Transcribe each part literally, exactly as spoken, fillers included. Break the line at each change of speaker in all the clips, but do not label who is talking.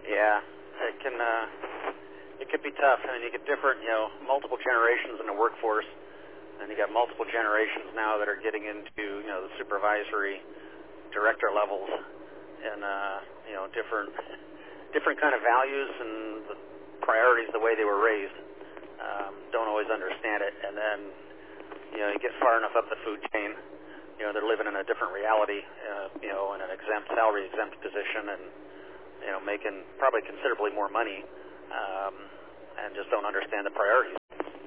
Yeah, it can uh, it can be tough. I mean, you get different, you know, multiple generations in the workforce, and you got multiple generations now that are getting into, you know, the supervisory director levels, and uh, you know, different different kind of values and the priorities the way they were raised. Um, don't always understand it, and then you know, you get far enough up the food chain, you know, they're living in a different reality, uh, you know, in an exempt salary exempt position, and you know, making probably considerably more money, um, and just don't understand the priorities.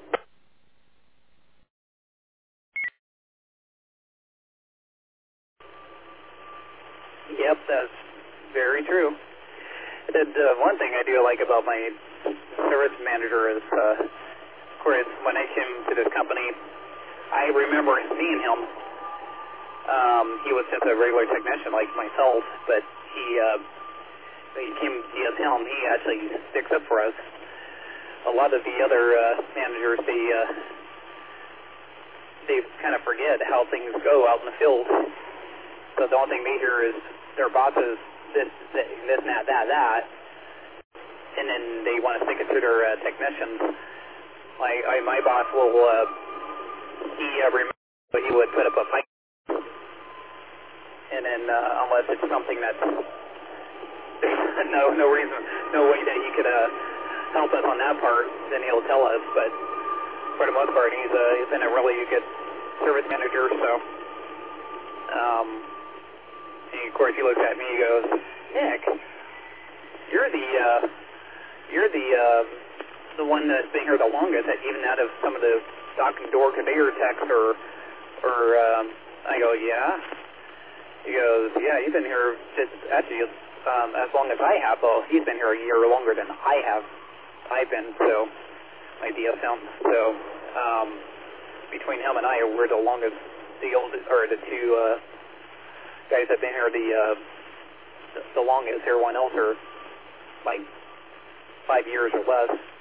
Yep, that's very true. And uh, one thing I do like about my service manager is, uh, of course, when I came to this company, I remember seeing him. Um, he was just a regular technician like myself, but he, uh, he came to D S Helm. He actually sticks up for us. A lot of the other uh, managers, they uh, they kind of forget how things go out in the field. So the only thing they hear is their bosses this, this, this, that, that, that, and then they want to stick it to their uh, technicians. Like I, my boss will, uh, he uh, remember he would put up a fight, and then uh, unless it's something that's no no reason, no way that he could uh, help us on that part, then he'll tell us. But for the most part, he's uh, he's been a really good service manager. So, um, and of course, he looks at me, he goes, "Nick, you're the uh, you're the uh, the one that's been here the longest, even out of some of the docking door conveyor techs, or or." Um, I go, "Yeah." He goes, "Yeah, you've been here just actually um, as long as I have. Well, he's been here a year longer than I have. I've been so my D S M. So um, between him and I, we're the longest, the oldest, or the two uh, guys that've been here the, uh, the the longest. Everyone else are like five years or less."